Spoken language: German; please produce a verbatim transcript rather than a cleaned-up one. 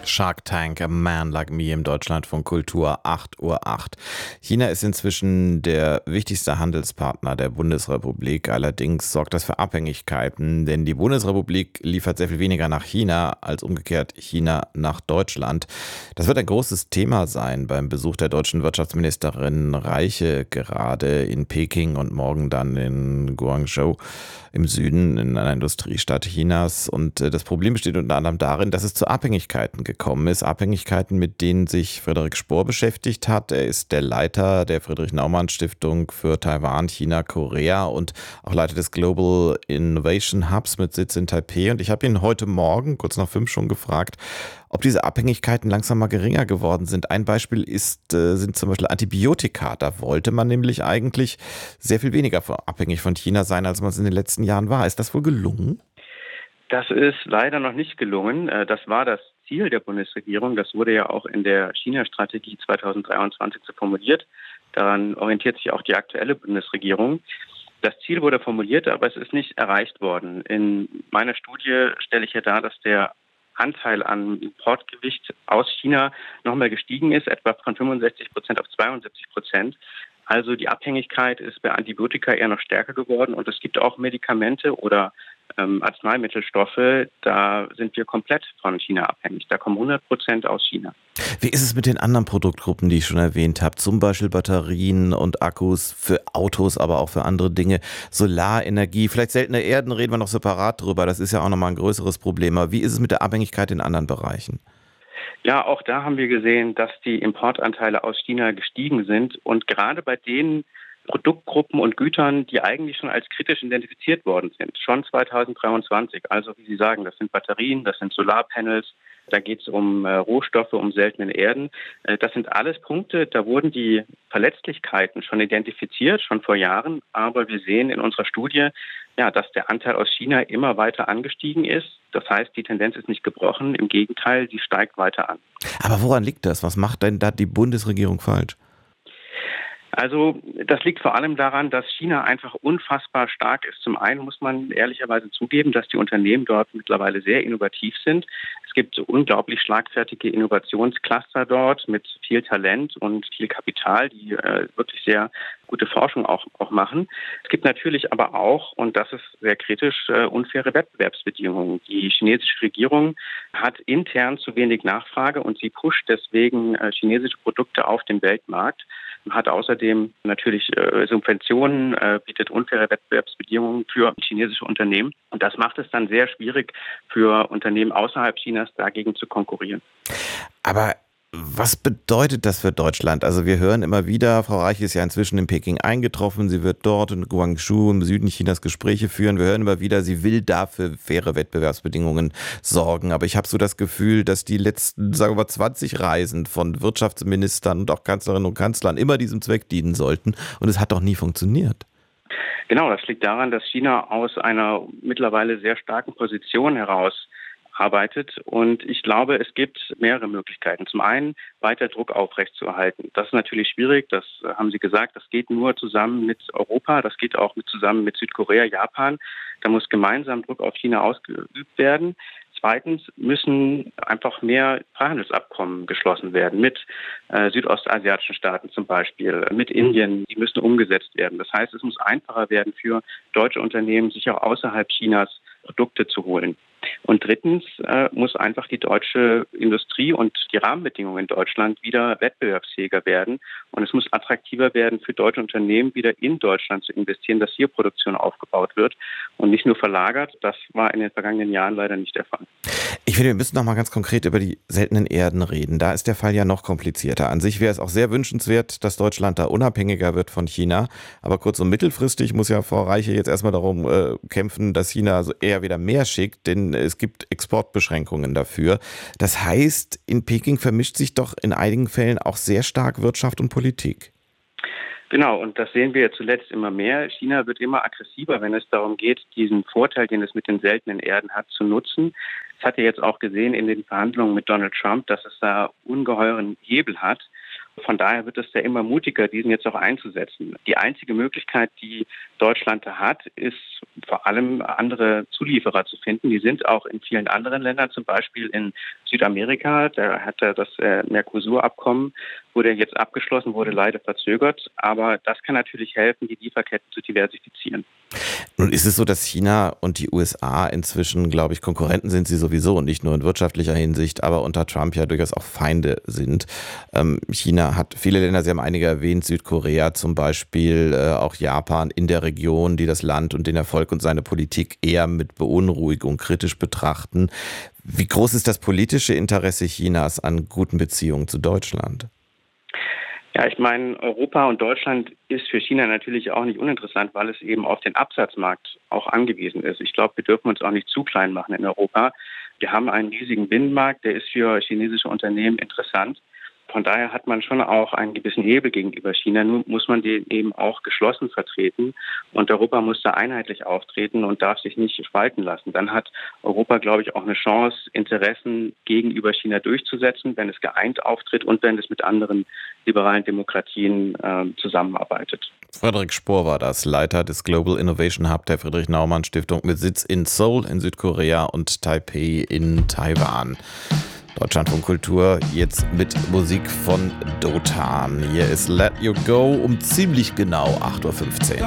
Shark Tank, A Man Like Me im Deutschlandfunk Kultur, acht Uhr acht. China ist inzwischen der wichtigste Handelspartner der Bundesrepublik. Allerdings sorgt das für Abhängigkeiten, denn die Bundesrepublik liefert sehr viel weniger nach China als umgekehrt China nach Deutschland. Das wird ein großes Thema sein beim Besuch der deutschen Wirtschaftsministerin Reiche gerade in Peking und morgen dann in Guangzhou im Süden, in einer Industriestadt Chinas. Und äh, das Problem besteht unter anderem darin, dass es zu Abhängigkeiten gekommen ist. Abhängigkeiten, mit denen sich Frederik Spohr beschäftigt hat. Er ist der Leiter der Friedrich-Naumann-Stiftung für Taiwan, China, Korea und auch Leiter des Global Innovation Hubs mit Sitz in Taipei. Und ich habe ihn heute Morgen, kurz nach fünf, schon gefragt, ob diese Abhängigkeiten langsam mal geringer geworden sind. Ein Beispiel ist, äh, sind zum Beispiel Antibiotika. Da wollte man nämlich eigentlich sehr viel weniger von, abhängig von China sein, als man es in den letzten Jahren war. Ist das wohl gelungen? Das ist leider noch nicht gelungen. Das war das Ziel der Bundesregierung. Das wurde ja auch in der China-Strategie zweitausenddreiundzwanzig so formuliert. Daran orientiert sich auch die aktuelle Bundesregierung. Das Ziel wurde formuliert, aber es ist nicht erreicht worden. In meiner Studie stelle ich ja dar, dass der Anteil an Importgewicht aus China nochmal gestiegen ist, etwa von fünfundsechzig Prozent auf zweiundsiebzig Prozent. Also die Abhängigkeit ist bei Antibiotika eher noch stärker geworden und es gibt auch Medikamente oder ähm, Arzneimittelstoffe, da sind wir komplett von China abhängig. Da kommen hundert Prozent aus China. Wie ist es mit den anderen Produktgruppen, die ich schon erwähnt habe? Zum Beispiel Batterien und Akkus für Autos, aber auch für andere Dinge. Solarenergie, vielleicht seltene Erden, reden wir noch separat drüber. Das ist ja auch nochmal ein größeres Problem. Aber wie ist es mit der Abhängigkeit in anderen Bereichen? Ja, auch da haben wir gesehen, dass die Importanteile aus China gestiegen sind. Und gerade bei den Produktgruppen und Gütern, die eigentlich schon als kritisch identifiziert worden sind, schon zweitausenddreiundzwanzig. Also wie Sie sagen, das sind Batterien, das sind Solarpanels, da geht es um äh, Rohstoffe, um seltene Erden. Äh, das sind alles Punkte, da wurden die Verletzlichkeiten schon identifiziert, schon vor Jahren. Aber wir sehen in unserer Studie, ja, dass der Anteil aus China immer weiter angestiegen ist. Das heißt, die Tendenz ist nicht gebrochen. Im Gegenteil, sie steigt weiter an. Aber woran liegt das? Was macht denn da die Bundesregierung falsch? Also das liegt vor allem daran, dass China einfach unfassbar stark ist. Zum einen muss man ehrlicherweise zugeben, dass die Unternehmen dort mittlerweile sehr innovativ sind. Es gibt unglaublich schlagfertige Innovationscluster dort mit viel Talent und viel Kapital, die äh, wirklich sehr gute Forschung auch, auch machen. Es gibt natürlich aber auch, und das ist sehr kritisch, äh, unfaire Wettbewerbsbedingungen. Die chinesische Regierung hat intern zu wenig Nachfrage und sie pusht deswegen äh, chinesische Produkte auf den Weltmarkt. Hat außerdem natürlich äh, Subventionen, äh, bietet unfaire Wettbewerbsbedingungen für chinesische Unternehmen. Und das macht es dann sehr schwierig für Unternehmen außerhalb Chinas dagegen zu konkurrieren. Aber was bedeutet das für Deutschland? Also wir hören immer wieder, Frau Reiche ist ja inzwischen in Peking eingetroffen, sie wird dort in Guangzhou im Süden Chinas Gespräche führen. Wir hören immer wieder, sie will dafür faire Wettbewerbsbedingungen sorgen. Aber ich habe so das Gefühl, dass die letzten, sagen wir mal, zwanzig Reisen von Wirtschaftsministern und auch Kanzlerinnen und Kanzlern immer diesem Zweck dienen sollten. Und es hat doch nie funktioniert. Genau, das liegt daran, dass China aus einer mittlerweile sehr starken Position heraus arbeitet. Und ich glaube, es gibt mehrere Möglichkeiten. Zum einen weiter Druck aufrechtzuerhalten. Das ist natürlich schwierig, das haben Sie gesagt, das geht nur zusammen mit Europa, das geht auch mit, zusammen mit Südkorea, Japan. Da muss gemeinsam Druck auf China ausgeübt werden. Zweitens müssen einfach mehr Freihandelsabkommen geschlossen werden mit äh, südostasiatischen Staaten zum Beispiel, mit Indien. Die müssen umgesetzt werden. Das heißt, es muss einfacher werden für deutsche Unternehmen, sich auch außerhalb Chinas Produkte zu holen. Und drittens äh, muss einfach die deutsche Industrie und die Rahmenbedingungen in Deutschland wieder wettbewerbsfähiger werden. Und es muss attraktiver werden für deutsche Unternehmen, wieder in Deutschland zu investieren, dass hier Produktion aufgebaut wird und nicht nur verlagert. Das war in den vergangenen Jahren leider nicht der Fall. Ich finde, wir müssen noch mal ganz konkret über die seltenen Erden reden. Da ist der Fall ja noch komplizierter. An sich wäre es auch sehr wünschenswert, dass Deutschland da unabhängiger wird von China. Aber kurz- und mittelfristig muss ja Frau Reiche jetzt erstmal darum äh, kämpfen, dass China also eher wieder mehr schickt, denn es gibt Exportbeschränkungen dafür. Das heißt, in Peking vermischt sich doch in einigen Fällen auch sehr stark Wirtschaft und Politik. Genau, und das sehen wir ja zuletzt immer mehr. China wird immer aggressiver, wenn es darum geht, diesen Vorteil, den es mit den seltenen Erden hat, zu nutzen. Das hat ja jetzt auch gesehen in den Verhandlungen mit Donald Trump, dass es da ungeheuren Hebel hat. Von daher wird es ja immer mutiger, diesen jetzt auch einzusetzen. Die einzige Möglichkeit, die Deutschland hat, ist vor allem andere Zulieferer zu finden. Die sind auch in vielen anderen Ländern, zum Beispiel in Südamerika. Da hat er das äh, Mercosur-Abkommen, wurde jetzt abgeschlossen, wurde leider verzögert. Aber das kann natürlich helfen, die Lieferketten zu diversifizieren. Nun ist es so, dass China und die U S A inzwischen, glaube ich, Konkurrenten sind sie sowieso, nicht nur in wirtschaftlicher Hinsicht, aber unter Trump ja durchaus auch Feinde sind. Ähm, China hat viele Länder, Sie haben einige erwähnt, Südkorea zum Beispiel, äh, auch Japan in der Region, die das Land und den Erfolg und seine Politik eher mit Beunruhigung kritisch betrachten. Wie groß ist das politische Interesse Chinas an guten Beziehungen zu Deutschland? Ja, ich meine, Europa und Deutschland ist für China natürlich auch nicht uninteressant, weil es eben auf den Absatzmarkt auch angewiesen ist. Ich glaube, wir dürfen uns auch nicht zu klein machen in Europa. Wir haben einen riesigen Binnenmarkt, der ist für chinesische Unternehmen interessant. Von daher hat man schon auch einen gewissen Hebel gegenüber China. Nun muss man den eben auch geschlossen vertreten. Und Europa muss da einheitlich auftreten und darf sich nicht spalten lassen. Dann hat Europa, glaube ich, auch eine Chance, Interessen gegenüber China durchzusetzen, wenn es geeint auftritt und wenn es mit anderen liberalen Demokratien äh, zusammenarbeitet. Frederik Spohr war das, Leiter des Global Innovation Hub der Friedrich-Naumann-Stiftung mit Sitz in Seoul in Südkorea und Taipei in Taiwan. Deutschlandfunk Kultur, jetzt mit Musik von Dotan. Hier ist Let You Go um ziemlich genau acht Uhr fünfzehn.